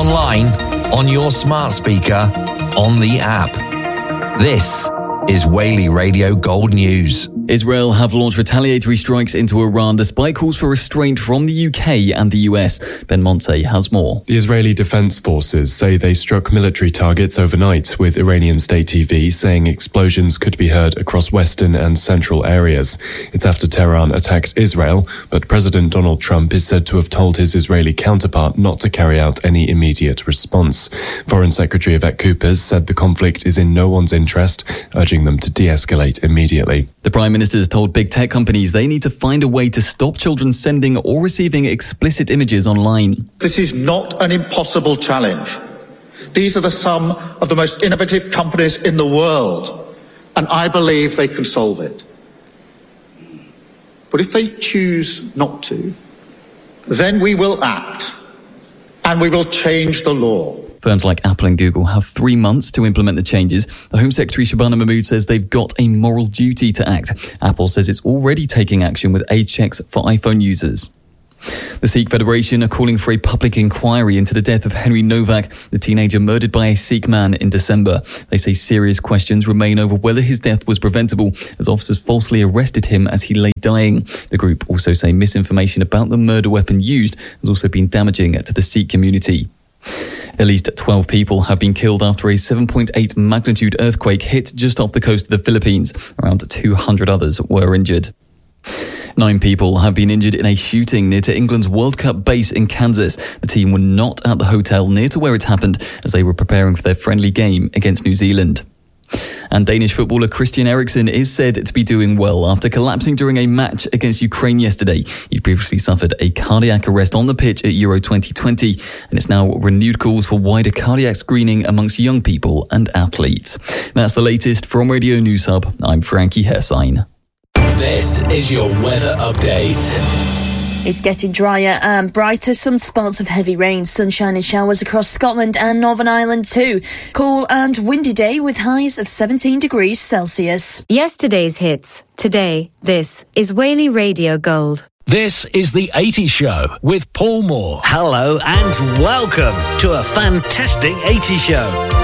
online, on your smart speaker, on the app. This is Whaley Radio Gold News. Israel have launched retaliatory strikes into Iran despite calls for restraint from the UK and the US. Ben Montse has more. The Israeli Defense Forces say they struck military targets overnight, with Iranian state TV saying explosions could be heard across western and central areas. It's after Tehran attacked Israel, but President Donald Trump is said to have told his Israeli counterpart not to carry out any immediate response. Foreign Secretary Yvette Coopers said the conflict is in no one's interest, urging them to de-escalate immediately. The Prime Minister has told big tech companies they need to find a way to stop children sending or receiving explicit images online. This is not an impossible challenge. These are some of the most innovative companies in the world, and I believe they can solve it. But if they choose not to, then we will act, and we will change the law. Firms like Apple and Google have 3 months to implement the changes. The Home Secretary Shabana Mahmood says they've got a moral duty to act. Apple says it's already taking action with age checks for iPhone users. The Sikh Federation are calling for a public inquiry into the death of Henry Novak, the teenager murdered by a Sikh man in December. They say serious questions remain over whether his death was preventable, as officers falsely arrested him as he lay dying. The group also say misinformation about the murder weapon used has also been damaging to the Sikh community. At least 12 people have been killed after a 7.8 magnitude earthquake hit just off the coast of the Philippines. Around 200 others were injured. 9 people have been injured in a shooting near to England's World Cup base in Kansas. The team were not at the hotel near to where it happened as they were preparing for their friendly game against New Zealand. And Danish footballer Christian Eriksen is said to be doing well after collapsing during a match against Ukraine yesterday. He'd previously suffered a cardiac arrest on the pitch at Euro 2020, and it's now renewed calls for wider cardiac screening amongst young people and athletes. That's the latest from Radio News Hub. I'm Frankie Hessine. This is your weather update. It's getting drier and brighter. Some spots of heavy rain, sunshine and showers across Scotland and Northern Ireland too. Cool and windy day with highs of 17 degrees Celsius. Yesterday's hits. Today, this is Whaley Radio Gold. This is The 80 Show with Paul Moore. Hello and welcome to a fantastic 80 Show.